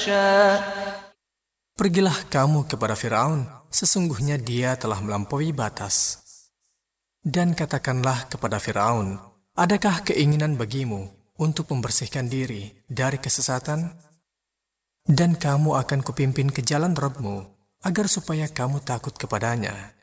يخشى Pergilah kamu kepada Firaun, sesungguhnya dia telah melampaui batas. Dan katakanlah kepada Firaun, adakah keinginan bagimu untuk membersihkan diri dari kesesatan? Dan kamu akan kupimpin ke jalan Rabb-Mu, agar supaya kamu takut kepadanya.